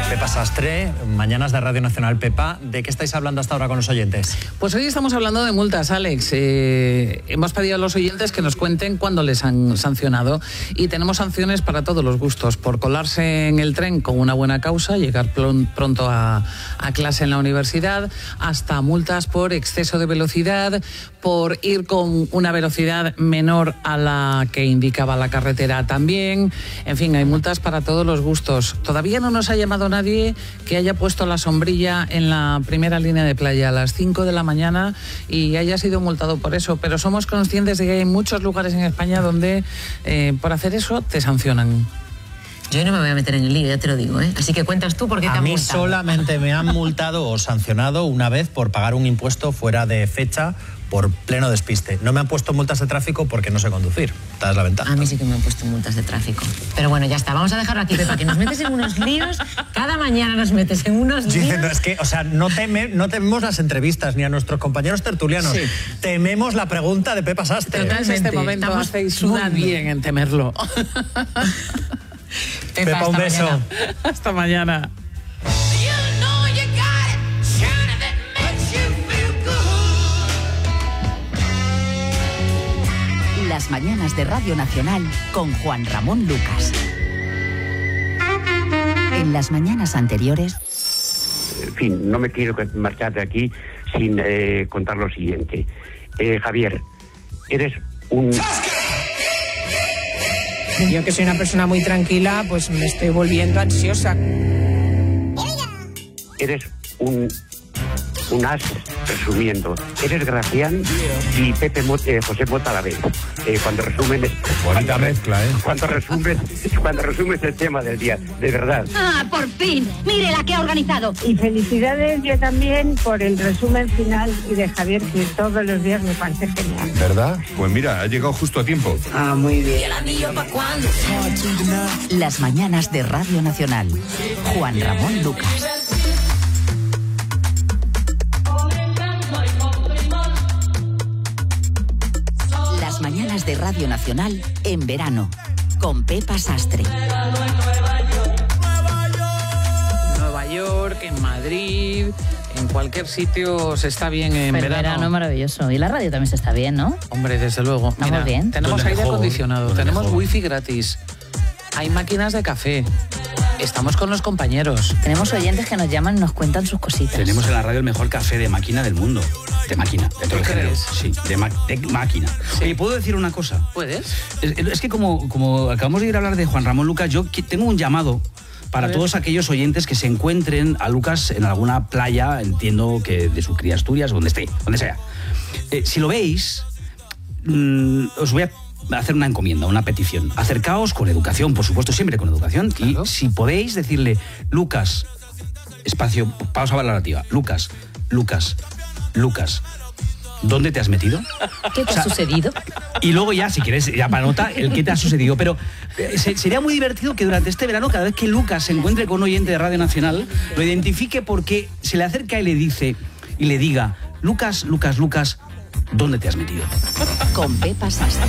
Pepa Sastre, Mañanas de Radio Nacional. Pepa, ¿de qué estáis hablando hasta ahora con los oyentes? Pues hoy estamos hablando de multas, Alex. Hemos pedido a los oyentes que nos cuenten cuándo les han sancionado y tenemos sanciones para todos los gustos, por colarse en el tren con una buena causa, llegar pronto a clase en la universidad, hasta multas por exceso de velocidad, por ir con una velocidad menor a la que indicaba la carretera también. En fin, hay multas para todos los gustos. Todavía no nos ha llamado nadie que haya puesto la sombrilla en la primera línea de playa a las 5 de la mañana y haya sido multado por eso, pero somos conscientes de que hay muchos lugares en España donde por hacer eso te sancionan. Yo no me voy a meter en el lío, ya te lo digo, ¿eh? Así que cuentas tú por qué te han multado. A mí solamente me han multado o sancionado una vez por pagar un impuesto fuera de fecha por pleno despiste. No me han puesto multas de tráfico porque no sé conducir. Esta es la ventaja. A mí sí que me han puesto multas de tráfico. Pero bueno, ya está. Vamos a dejarlo aquí, Pepa, que nos metes en unos líos. Cada mañana nos metes en unos líos. Sí, no, es que, o sea, no tememos las entrevistas ni a nuestros compañeros tertulianos. Sí. Tememos la pregunta de Pepa Sastre. En este momento hacéis muy bien en temerlo. Pepa, un beso. Mañana. Hasta mañana. Las mañanas de Radio Nacional con Juan Ramón Lucas. En las mañanas anteriores... En fin, no me quiero marchar de aquí sin contar lo siguiente. Javier, eres un... Yo, que soy una persona muy tranquila, pues me estoy volviendo ansiosa. Eres un as, resumiendo. Eres Gracián y José Mota a la vez. Cuando resumen... Bonita mezcla, ¿eh? Cuando resumes el tema del día, de verdad. ¡Ah, por fin! ¡Mire la que ha organizado! Y felicidades yo también por el resumen final y de Javier, que todos los días me parece genial. ¿Verdad? Pues mira, ha llegado justo a tiempo. Ah, muy bien. Las mañanas de Radio Nacional. Juan Ramón Lucas. Las mañanas de Radio Nacional en verano, con Pepa Sastre. Nueva York, en Madrid, en cualquier sitio se está bien en verano. Verano maravilloso. Y la radio también se está bien, ¿no? Hombre, desde luego. Estamos mira, bien. Tenemos aire acondicionado, tenemos wifi gratis, hay máquinas de café. Estamos con los compañeros. Tenemos oyentes que nos llaman y nos cuentan sus cositas. Tenemos en la radio el mejor café de máquina del mundo. De máquina, dentro del género. Sí, de máquina. Sí. Oye, ¿puedo decir una cosa? ¿Puedes? Es que como acabamos de ir a hablar de Juan Ramón Lucas, yo tengo un llamado para todos aquellos oyentes que se encuentren a Lucas en alguna playa, entiendo que de su cría Asturias, donde sea. Si lo veis, os voy a hacer una encomienda, una petición. Acercaos con educación, por supuesto, siempre con educación. Claro. Y si podéis decirle, Lucas, espacio, pausa valorativa, Lucas, ¿dónde te has metido? ¿Qué te ha sucedido? Y luego ya, si quieres, ya para nota, el qué te ha sucedido. Pero sería muy divertido que durante este verano, cada vez que Lucas se encuentre con un oyente de Radio Nacional, lo identifique porque se le acerca y le dice, y le diga, Lucas, ¿dónde te has metido? Con Pepa Sastre.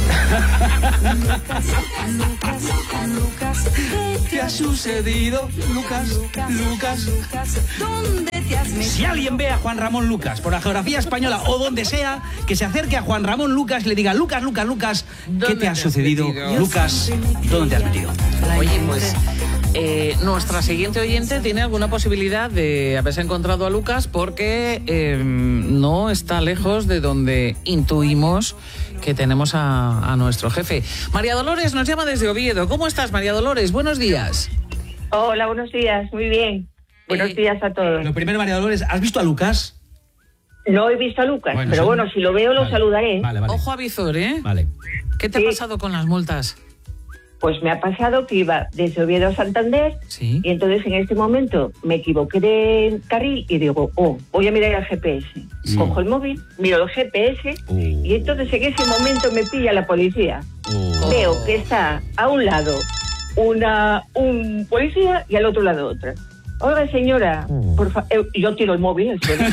¿Qué te ha sucedido, Lucas? ¿Dónde te has metido? Si alguien ve a Juan Ramón Lucas por la geografía española o donde sea, que se acerque a Juan Ramón Lucas y le diga, Lucas, ¿qué te ha sucedido? Lucas, ¿dónde te has metido? Oye, pues nuestra siguiente oyente tiene alguna posibilidad de haberse encontrado a Lucas porque no está lejos de donde intuimos que tenemos a nuestro jefe. María Dolores nos llama desde Oviedo. ¿Cómo estás, María Dolores? Buenos días. Hola, buenos días, muy bien. Buenos días a todos. Lo primero, María Dolores, ¿has visto a Lucas? No he visto a Lucas, pero bueno, si lo veo lo saludaré. Vale. Ojo a visor, ¿eh? Vale. ¿Qué te ha pasado con las multas? Pues me ha pasado que iba desde Oviedo a Santander, ¿sí? Y entonces en este momento me equivoqué de carril y digo, voy a mirar el GPS. Cojo el móvil, miro el GPS y entonces en ese momento me pilla la policía. Veo que está a un lado un policía y al otro lado otra. oiga, señora, por favor, yo tiro el móvil.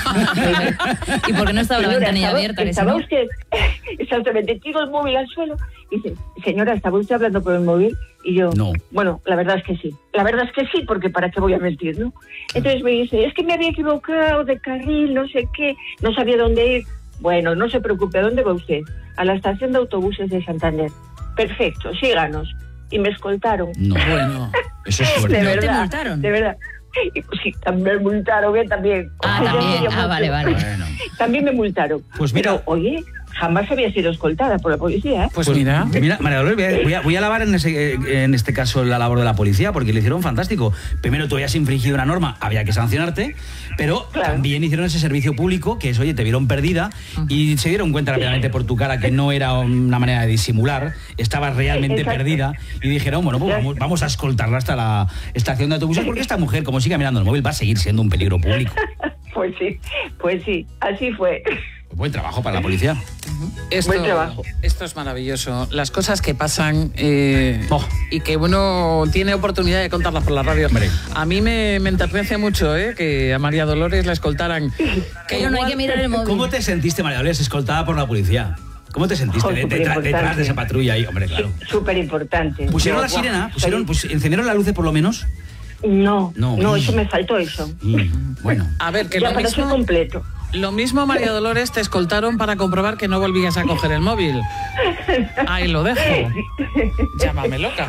¿Y por qué no estaba la ventanilla abierta? Estaba usted, exactamente, tiro el móvil al suelo y dice, señora, ¿estaba usted hablando por el móvil? Y yo, no. Bueno, la verdad es que sí. La verdad es que sí, porque ¿para qué voy a mentir, no? Entonces me dice, es que me había equivocado de carril, no sé qué, no sabía dónde ir. Bueno, no se preocupe, ¿a dónde va usted? A la estación de autobuses de Santander. Perfecto, síganos. Y me escoltaron. No, bueno, eso es fuerte. De verdad, ¿te multaron? De verdad. Y pues sí, también me multaron, también. También. Vale. Bueno. También me multaron. Pues mira. Pero, oye, jamás había sido escoltada por la policía, ¿eh? Pues mira. Mira, María Dolores, voy a alabar en este caso la labor de la policía, porque le hicieron fantástico. Primero, tú habías infringido una norma, había que sancionarte, pero también hicieron ese servicio público, que es, oye, te vieron perdida y se dieron cuenta rápidamente por tu cara que no era una manera de disimular, estabas realmente perdida y dijeron, bueno, pues vamos a escoltarla hasta la estación de autobuses, porque esta mujer, como siga mirando el móvil, va a seguir siendo un peligro público. Pues sí, así fue. Buen trabajo para la policía. Buen trabajo. Esto es maravilloso. Las cosas que pasan y que uno tiene oportunidad de contarlas por la radio. Hombre. A mí me enternece mucho que a María Dolores la escoltaran. Pero no hay que mirar el móvil. ¿Cómo te sentiste, María Dolores, escoltada por la policía? ¿Cómo te sentiste detrás de esa patrulla ahí? Hombre, claro. Súper importante. ¿Pusieron la sirena? ¿Encendieron las luces por lo menos? No, eso me faltó eso. Bueno. A ver, que ya lo para mismo... ser completo. Lo mismo, María Dolores, te escoltaron para comprobar que no volvías a coger el móvil. Ahí lo dejo. Llámame loca.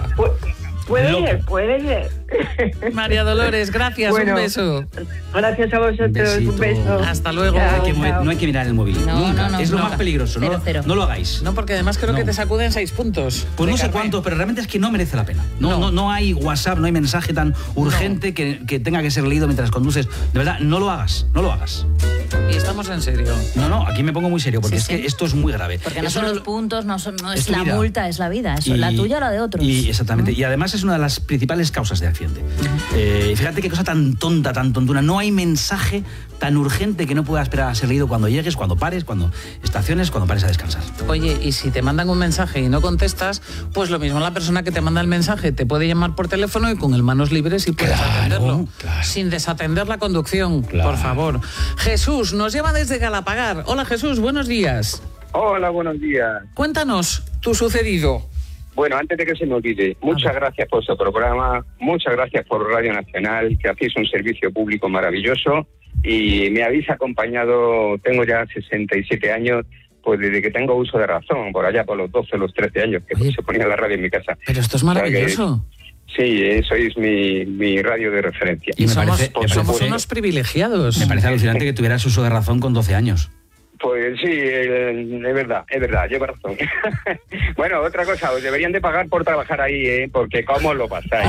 Puede ser. María Dolores, gracias, bueno, un beso. Gracias a vosotros, un beso. Hasta luego. No hay que mirar el móvil. Nunca. Es lo más peligroso. No lo hagáis. No, porque además creo que te sacuden 6 puntos. Pues no sé cuántos, pero realmente es que no merece la pena. No hay WhatsApp, no hay mensaje tan urgente que tenga que ser leído mientras conduces. De verdad, no lo hagas. Y estamos en serio. No, aquí me pongo muy serio, porque es que esto es muy grave. Porque no son los puntos, no es la vida. multa, es la vida. Eso, la tuya o la de otros. Exactamente. Y además es una de las principales causas de accidente. Fíjate qué cosa tan tonta, tan tontuna. No hay mensaje tan urgente que no pueda esperar a ser leído cuando llegues, cuando pares, cuando estaciones, cuando pares a descansar. Oye, y si te mandan un mensaje y no contestas, pues lo mismo la persona que te manda el mensaje te puede llamar por teléfono y con el manos libres y puedes atenderlo. Claro. Sin desatender la conducción, por favor. Jesús nos llama desde Galapagar. Hola Jesús, buenos días. Hola, buenos días. Cuéntanos tu sucedido. Bueno, antes de que se me olvide, muchas gracias por su programa, muchas gracias por Radio Nacional, que hacéis un servicio público maravilloso y me habéis acompañado, tengo ya 67 años, pues desde que tengo uso de razón, por allá por los 12, los 13 años, que se ponía la radio en mi casa. Pero esto es maravilloso. Sí, sois mi radio de referencia. Y somos unos privilegiados. Me parece alucinante que tuvieras uso de razón con 12 años. Pues sí, es verdad, lleva razón. Bueno, otra cosa, os deberían de pagar por trabajar ahí, porque cómo lo pasáis.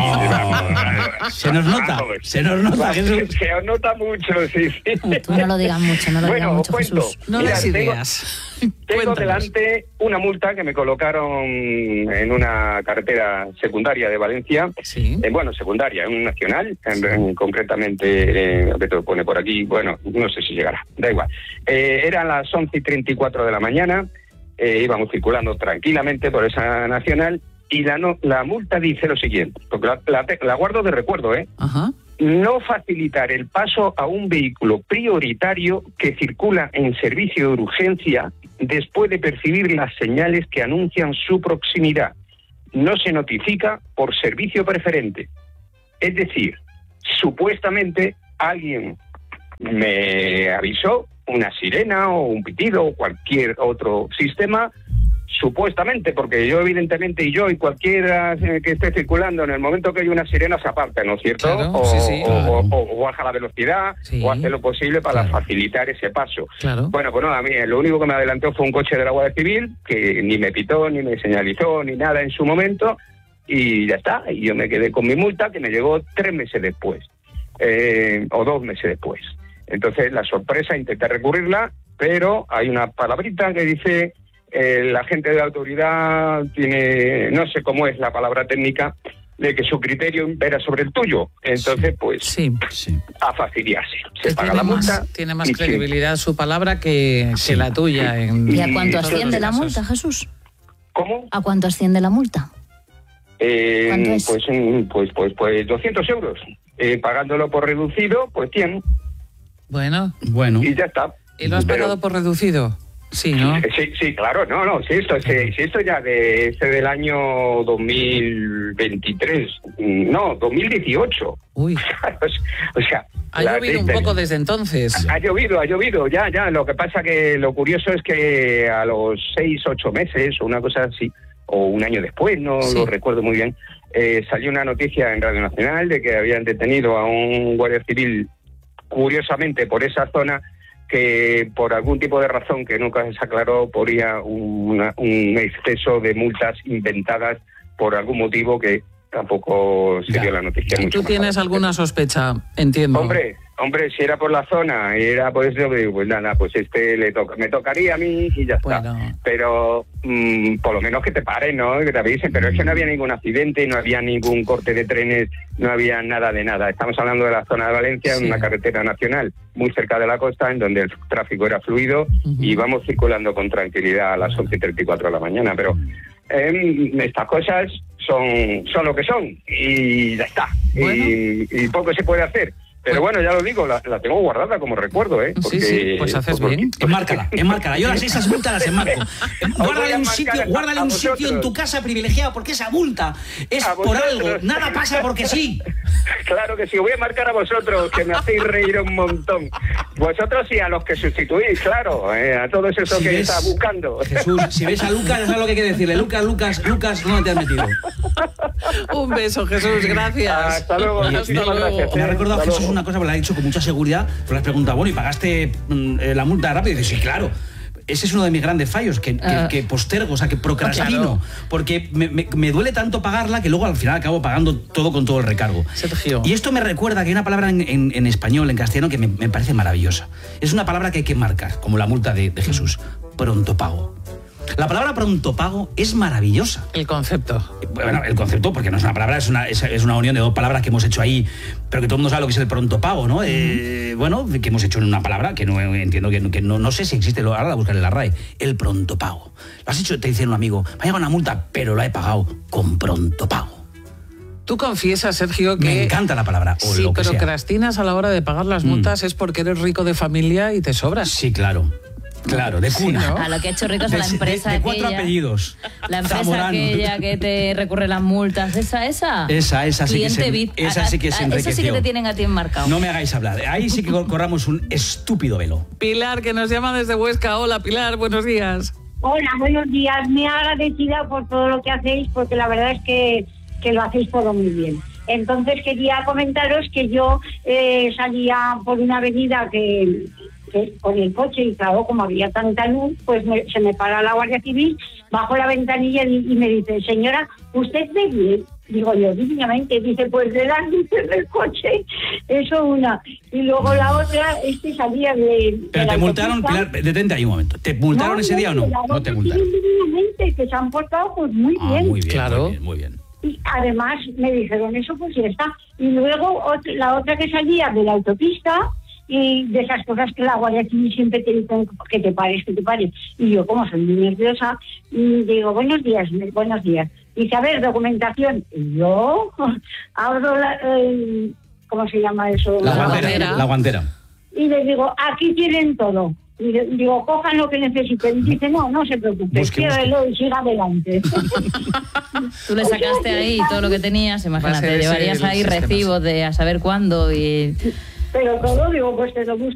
Se nos nota, Jesús. Se os nota mucho, sí. Tú no lo digas mucho, Jesús. No des ideas. Tengo delante una multa que me colocaron en una carretera secundaria de Valencia. Sí. Secundaria, en un nacional, concretamente, lo que te pone por aquí, bueno, no sé si llegará, da igual. Eran las 11:34 de la mañana, íbamos circulando tranquilamente por esa nacional y la multa dice lo siguiente, porque la guardo de recuerdo, Ajá. No facilitar el paso a un vehículo prioritario que circula en servicio de urgencia después de percibir las señales que anuncian su proximidad. No se notifica por servicio preferente. Es decir, supuestamente alguien me avisó, una sirena o un pitido o cualquier otro sistema, supuestamente, porque yo evidentemente y cualquiera que esté circulando en el momento que hay una sirena se aparta, ¿no es cierto? Claro, o baja la velocidad, o hace lo posible para facilitar ese paso. Claro. Bueno, pues nada, a mí lo único que me adelantó fue un coche de la Guardia Civil que ni me pitó, ni me señalizó, ni nada en su momento, y ya está. Y yo me quedé con mi multa que me llegó 3 meses después, o 2 meses después. Entonces, la sorpresa, intenté recurrirla, pero hay una palabrita que dice... la gente de autoridad tiene, no sé cómo es la palabra técnica, de que su criterio impera sobre el tuyo. Entonces, pues, a fastidiarse. Se paga la multa. Tiene más credibilidad su palabra que la tuya. ¿Y a cuánto asciende la multa, Jesús? ¿Cómo? ¿A cuánto asciende la multa? ¿Cuánto es? Pues 200 euros. pagándolo por reducido, pues 100. Bueno. Y ya está. ¿Y lo has pagado por reducido? Sí, ¿no? Sí, claro, si esto ya del año 2023, 2018. Uy. O sea, ha llovido un poco desde entonces. Ha llovido, ya. Lo que pasa que lo curioso es que a los 6-8 meses, o una cosa así, o un año después, no lo recuerdo muy bien, salió una noticia en Radio Nacional de que habían detenido a un guardia civil, curiosamente por esa zona, que por algún tipo de razón que nunca se aclaró ponía un exceso de multas inventadas por algún motivo que tampoco se dio la noticia. ¿Tú tienes alguna sospecha? Entiendo. Hombre, si era por la zona, era por eso, pues nada, pues me tocaría a mí y ya está. Pero por lo menos que te paren, ¿no? Que te avisen, pero es que no había ningún accidente, no había ningún corte de trenes, no había nada de nada. Estamos hablando de la zona de Valencia, en una carretera nacional muy cerca de la costa, en donde el tráfico era fluido y íbamos circulando con tranquilidad a las 11:34 de la mañana, pero estas cosas son lo que son y ya está. Y poco se puede hacer. Pero bueno, ya lo digo, la tengo guardada como recuerdo, ¿eh? Porque, sí, pues haces bien. Enmárcala. Yo esas multas las enmarco. Guárdale un sitio en tu casa privilegiado, porque esa multa es por algo. Nada pasa porque sí. Claro que sí, voy a marcar a vosotros, que me hacéis reír un montón. Vosotros y a los que sustituís, claro, a todos esos que está buscando. Jesús, si ves a Lucas, ya sabes lo que hay que decirle. Lucas, ¿dónde te has metido? Un beso, Jesús, gracias. Hasta luego. Me ha recordado Jesús una cosa, porque lo ha dicho con mucha seguridad, pero le has preguntado, bueno, ¿y pagaste la multa rápido? Y dice, sí, claro. Ese es uno de mis grandes fallos, que postergo, o sea, que procrastino, porque me duele tanto pagarla que luego al final acabo pagando todo con todo el recargo. Sergio. Y esto me recuerda que hay una palabra en español, en castellano, que me parece maravillosa. Es una palabra que hay que marcar, como la multa de Jesús. Pronto pago. La palabra pronto pago es maravillosa. El concepto. Bueno, el concepto, porque no es una palabra, es una unión de dos palabras que hemos hecho ahí, pero que todo el mundo sabe lo que es el pronto pago, ¿no? Bueno, que hemos hecho en una palabra que no entiendo, que no sé si existe, ahora la buscaré en la RAE. El pronto pago. Lo has hecho, te dice un amigo, me ha llegado una multa, pero la he pagado con pronto pago. Tú confiesas, Sergio, que... Me encanta la palabra, o lo que sea. Si procrastinas a la hora de pagar las multas es porque eres rico de familia y te sobras. Sí, claro. Claro, de cuna. Sí, ¿no? A lo que ha hecho ricos a la empresa de 4 apellidos. La empresa Zamorano. aquella que te recurre las multas, esa sí que se VIP. esa sí que se enriqueció. Eso sí que te tienen a ti enmarcado. No me hagáis hablar. Ahí sí que corramos un estúpido velo. Pilar, que nos llama desde Huesca. Hola, Pilar, buenos días. Hola, buenos días. Me agradecida por todo lo que hacéis, porque la verdad es que lo hacéis todo muy bien. Entonces quería comentaros que yo salía por una avenida que con el coche, y claro, como había tanta luz, pues se me para la Guardia Civil, bajo la ventanilla y me dice, señora, ¿usted ve bien? Digo yo, divinamente. Dice, pues de las luces del coche, eso una. Y luego la otra es que salía de... Pero te multaron, Pilar, detente ahí un momento. ¿Te multaron ese día o no? No te multaron. Divinamente, que se han portado pues muy bien. Muy bien, claro. Muy bien. Y además me dijeron eso, pues ya está. Y luego la otra que salía de la autopista, y de esas cosas que la Guardia Civil siempre te dicen que te pares. Y yo, como soy muy nerviosa, digo, buenos días. Dice, a ver, documentación. Y yo abro ¿cómo se llama eso? La guantera. Y le digo, aquí tienen todo. Y digo, cojan lo que necesiten. Y dice, no se preocupe, ciérrelo y siga adelante. Tú le sacaste ahí todo lo que tenías, imagínate, llevarías ahí recibos de a saber cuándo y... Pero todo, digo, pues te lo busco.